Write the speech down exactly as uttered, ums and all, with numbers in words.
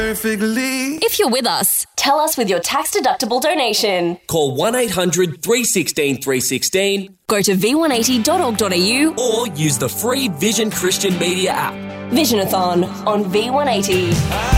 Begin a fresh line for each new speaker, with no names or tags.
perfectly.
If you're with us,
tell us with your tax-deductible donation.
Call one eight hundred three one six three one six.
go to v one eighty dot org dot a u
or use the free Vision Christian Media app.
Visionathon on V one eighty.